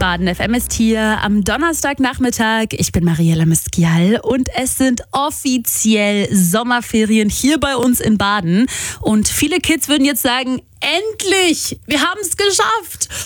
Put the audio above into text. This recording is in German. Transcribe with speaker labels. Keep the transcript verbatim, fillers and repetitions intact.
Speaker 1: Baden F M ist hier am Donnerstagnachmittag. Ich bin Mariella Miskial und es sind offiziell Sommerferien hier bei uns in Baden. Und viele Kids würden jetzt sagen, endlich, wir haben es geschafft.